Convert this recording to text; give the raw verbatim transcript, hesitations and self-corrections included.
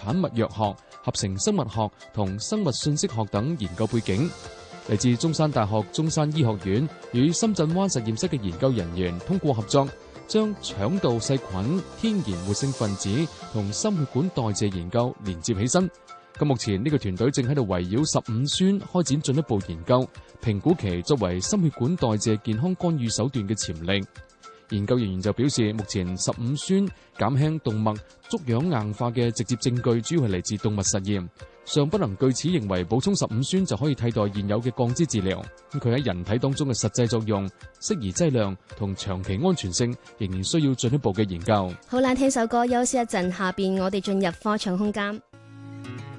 產物藥學、合成生物學同生物信息學等研究背景。嚟自中山大學中山醫學院與深圳灣實驗室嘅研究人員通過合作，將腸道細菌、天然活性分子同心血管代謝研究連接起身。咁目前呢個團隊正喺度圍繞十五酸開展進一步研究，評估其作為心血管代謝健康干預手段嘅潛力。研究人員就表示，目前十五酸減輕動脈粥樣硬化嘅直接證據主要係嚟自動物實驗，尚不能據此認為補充十五酸就可以替代現有嘅降脂治療。咁佢喺人體當中嘅實際作用、適宜劑量同長期安全性仍然需要進一步嘅研究。 好啦，聽首歌休息一陣，下邊我哋進入科創空間。